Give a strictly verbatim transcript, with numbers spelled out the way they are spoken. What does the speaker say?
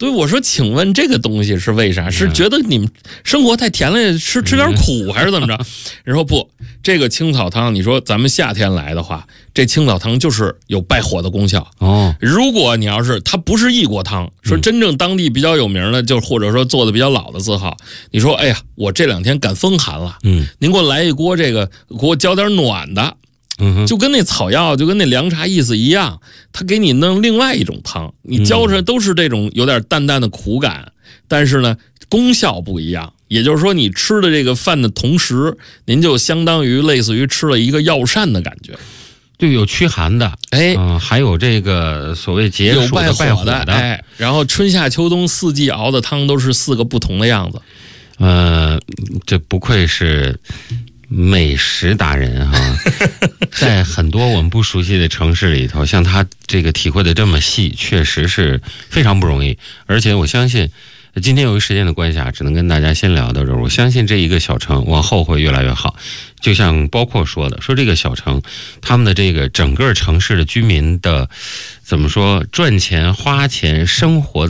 对，我说，请问这个东西是为啥？是觉得你们生活太甜了，吃吃点苦，还是怎么着？人说不，这个青草汤，你说咱们夏天来的话，这青草汤就是有败火的功效哦。 如果你要是它不是异国汤，说真正当地比较有名的，就或者说做的比较老的字号，你说，哎呀，我这两天赶风寒了， 嗯， 您给我来一锅这个，给我浇点暖的。 嗯， 就跟那草药，就跟那凉茶意思一样，他给你弄另外一种汤，你浇出来都是这种有点淡淡的苦感，但是呢，功效不一样。也就是说，你吃的这个饭的同时，您就相当于类似于吃了一个药膳的感觉。 对，有驱寒的， 哎， 嗯、呃，还有这个所谓解暑的、败火的， 哎，然后春夏秋冬四季熬的汤都是四个不同的样子。 呃，这不愧是美食达人哈，在很多我们不熟悉的城市里头，像他这个体会的这么细，确实是非常不容易。而且我相信，今天由于时间的关系啊，只能跟大家先聊到这儿。我相信这一个小城往后会越来越好。就像包括说的，说这个小城，他们的这个整个城市的居民的怎么说，赚钱、花钱、生活的